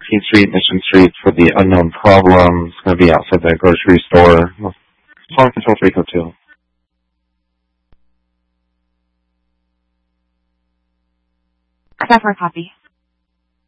16th Street, Mission Street for the unknown problem. It's going to be outside the grocery store. Phone control 302. Step for a copy.